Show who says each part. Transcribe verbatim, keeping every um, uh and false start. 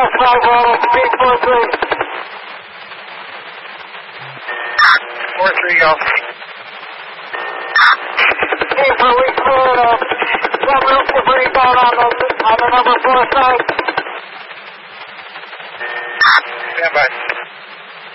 Speaker 1: West five one, speed four three.
Speaker 2: four three, go.
Speaker 1: Team police cleared up. Some roof debris down on the, on the number four side.
Speaker 2: Stand by.